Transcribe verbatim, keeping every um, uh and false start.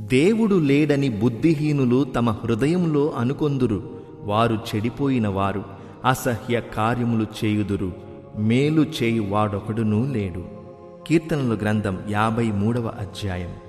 దేవుడు లేడని బుద్ధిహీనులు తమ హృదయంలో అనుకొందురు. వారు చెడిపోయిన వారు అసహ్య కార్యములు చేయుదురు. మేలు చేయు వాడొకడునూ లేడు. కీర్తనల గ్రంథం యాభై మూడవ అధ్యాయం.